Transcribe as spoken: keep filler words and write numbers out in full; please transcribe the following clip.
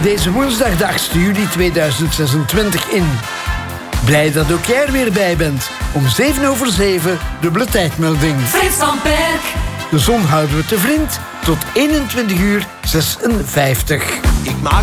deze woensdag de achtste juli tweeduizend zesentwintig in. Blij dat ook jij er weer bij bent. Om zeven over zeven, dubbele tijdmelding. Frits van Perk. De zon houden we te vriend tot eenentwintig uur zesenvijftig. Ik maak